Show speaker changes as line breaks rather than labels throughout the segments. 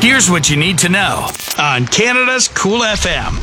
Here's what you need to know on Canada's Cool FM.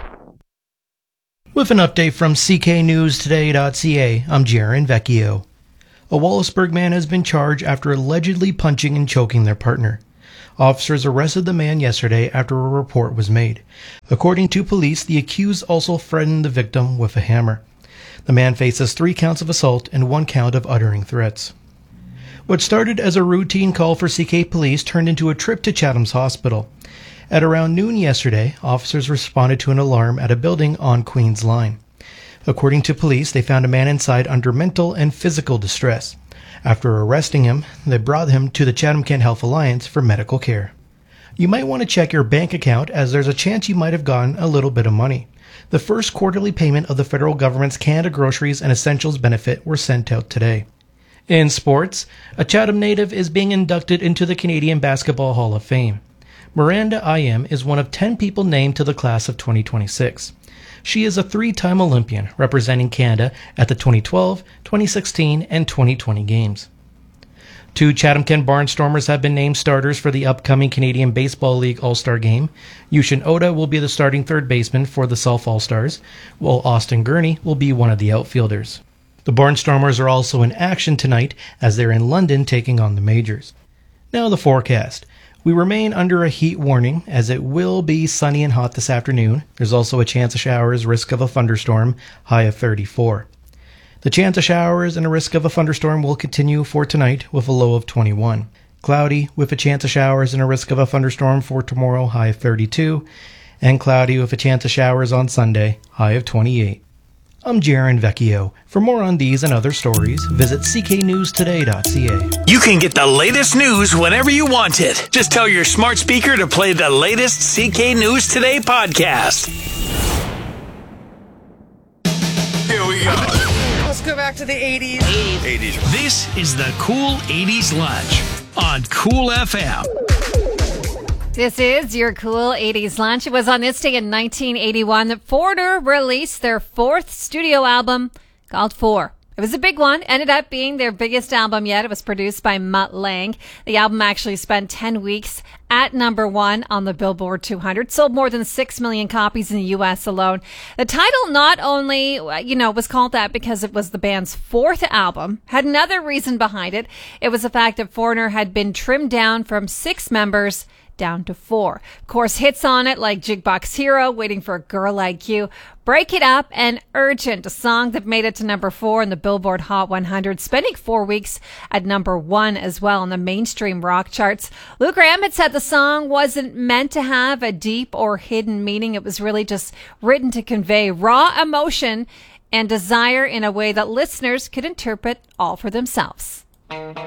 With an update from CKNewsToday.ca, I'm Jaron Vecchio. A Wallaceburg man has been charged after allegedly punching and choking their partner. Officers arrested the man yesterday after a report was made. According to police, the accused also threatened the victim with a hammer. The man faces 3 counts of assault and 1 count of uttering threats. What started as a routine call for CK police turned into a trip to Chatham's Hospital. At around noon yesterday, officers responded to an alarm at a building on Queen's Line. According to police, they found a man inside under mental and physical distress. After arresting him, they brought him to the Chatham-Kent Health Alliance for medical care. You might want to check your bank account as there's a chance you might have gotten a little bit of money. The first quarterly payment of the federal government's Canada Groceries and Essentials benefit were sent out today. In sports, a Chatham native is being inducted into the Canadian Basketball Hall of Fame. Miranda Ayem is one of 10 people named to the class of 2026. She is a 3-time Olympian representing Canada at the 2012, 2016, and 2020 Games. 2 Chatham-Kent Barnstormers have been named starters for the upcoming Canadian Baseball League All-Star Game. Yushin Oda will be the starting third baseman for the Self All-Stars, while Austin Gurney will be one of the outfielders. The Barnstormers are also in action tonight as they're in London taking on the Majors. Now the forecast. We remain under a heat warning as it will be sunny and hot this afternoon. There's also a chance of showers, risk of a thunderstorm, high of 34. The chance of showers and a risk of a thunderstorm will continue for tonight with a low of 21. Cloudy with a chance of showers and a risk of a thunderstorm for tomorrow, high of 32. And cloudy with a chance of showers on Sunday, high of 28. I'm Jaron Vecchio. For more on these and other stories, visit cknewstoday.ca.
You can get the latest news whenever you want it. Just tell your smart speaker to play the latest CK News Today podcast. Here we go.
Let's go back to the 80s.
80s. This is the Cool 80s Lunch on Cool FM.
This is your Cool 80s Lunch. It was on this day in 1981 that Foreigner released their 4th studio album called 4. It was a big one, ended up being their biggest album yet. It was produced by Mutt Lange. The album actually spent 10 weeks at number 1 on the Billboard 200, sold more than 6 million copies in the U.S. alone. The title not only, was called that because it was the band's 4th album, had another reason behind it. It was the fact that Foreigner had been trimmed down from 6 members down to 4. Of course, hits on it like Jukebox Hero, Waiting for a Girl Like You, Break It Up, and Urgent, a song that made it to number 4 in the Billboard Hot 100, spending 4 weeks at number 1 as well on the mainstream rock charts. Lou Gramm had said the song wasn't meant to have a deep or hidden meaning. It was really just written to convey raw emotion and desire in a way that listeners could interpret all for themselves.